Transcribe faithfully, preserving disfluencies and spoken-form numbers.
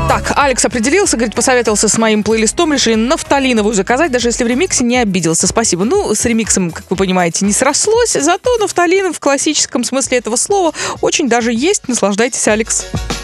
Так, Алекс определился, говорит, посоветовался с моим плейлистом, решили нафталиновую заказать, даже если в ремиксе не обиделся. Спасибо. Ну, с ремиксом, как вы понимаете, не срослось, зато нафталин в классическом смысле этого слова очень даже есть. Наслаждайтесь, Алекс.